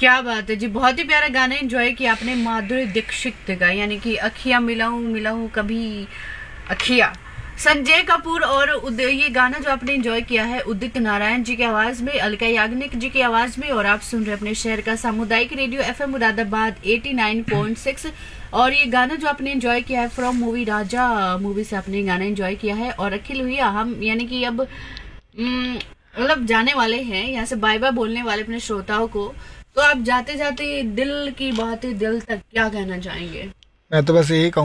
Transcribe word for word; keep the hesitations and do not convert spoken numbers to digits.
क्या बात है जी, बहुत ही प्यारा गाना एंजॉय किया आपने माधुरी दीक्षित का, यानी कि अखियां मिलाऊं मिलाऊं कभी अखियां। संजय कपूर और उद- ये गाना जो आपने एंजॉय किया है उदित नारायण जी की आवाज में, अलका याग्निक जी की आवाज में, और आप सुन रहे अपने शहर का सामुदायिक radio FM Moradabad eighty nine point six. और ये गाना जो आपने एंजॉय किया है फ्रॉम मूवी राजा मूवी से आपने गाना एंजॉय किया है। और अखिल भैया, हम यानी कि अब हम्म, मतलब जाने वाले हैं यहाँ से, बाय बाय बोलने वाले अपने श्रोताओं को। तो आप जाते जाते दिल की बातें दिल तक क्या कहना चाहेंगे? मैं तो बस यही कहूँ